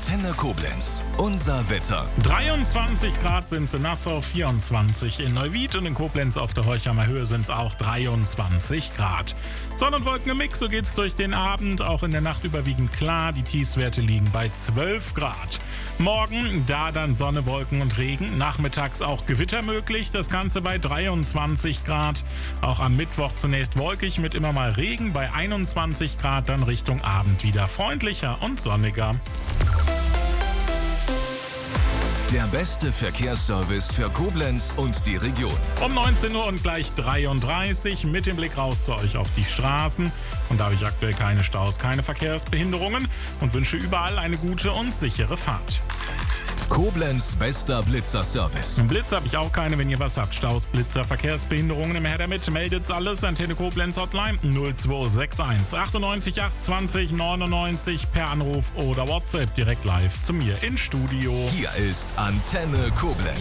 Antenne Koblenz. Unser Wetter. 23 Grad sind es in Nassau, 24 in Neuwied und in Koblenz auf der Heuchheimer Höhe sind es auch 23 Grad. Sonne und Wolken im Mix, so geht's durch den Abend, auch in der Nacht überwiegend klar. Die Tiefstwerte liegen bei 12 Grad. Morgen, da dann Sonne, Wolken und Regen. Nachmittags auch Gewitter möglich, das Ganze bei 23 Grad. Auch am Mittwoch zunächst wolkig mit immer mal Regen bei 21 Grad, dann Richtung Abend wieder freundlicher und sonniger. Der beste Verkehrsservice für Koblenz und die Region. Um 19 Uhr und gleich 33 mit dem Blick raus zu euch auf die Straßen. Und da habe ich aktuell keine Staus, keine Verkehrsbehinderungen und wünsche überall eine gute und sichere Fahrt. Koblenz bester Blitzer-Service. Ein Blitz habe ich auch keine, wenn ihr was habt. Staus, Blitzer, Verkehrsbehinderungen im Her damit. Meldet's alles. Antenne Koblenz Hotline 0261 98 820 99 per Anruf oder WhatsApp direkt live zu mir ins Studio. Hier ist Antenne Koblenz.